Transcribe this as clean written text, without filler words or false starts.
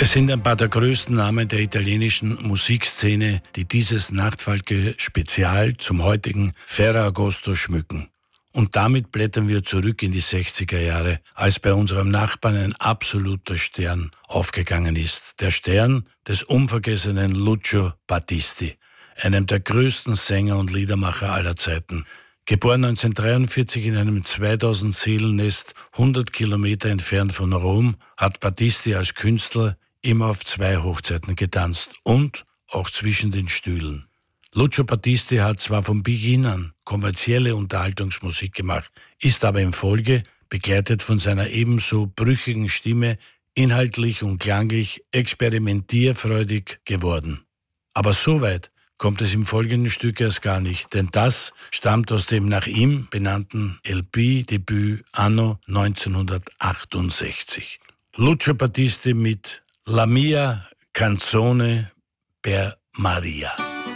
Es sind ein paar der größten Namen der italienischen Musikszene, die dieses Nachtfalke-Spezial zum heutigen Ferragosto schmücken. Und damit blättern wir zurück in die 60er Jahre, als bei unserem Nachbarn ein absoluter Stern aufgegangen ist. Der Stern des unvergessenen Lucio Battisti, einem der größten Sänger und Liedermacher aller Zeiten. Geboren 1943 in einem 2000-Seelennest 100 Kilometer entfernt von Rom, hat Battisti als Künstler immer auf 2 Hochzeiten getanzt und auch zwischen den Stühlen. Lucio Battisti hat zwar von Beginn an kommerzielle Unterhaltungsmusik gemacht, ist aber in Folge, begleitet von seiner ebenso brüchigen Stimme, inhaltlich und klanglich experimentierfreudig geworden. Aber so weit kommt es im folgenden Stück erst gar nicht, denn das stammt aus dem nach ihm benannten LP-Debüt anno 1968. Lucio Battisti mit La mia canzone per Maria.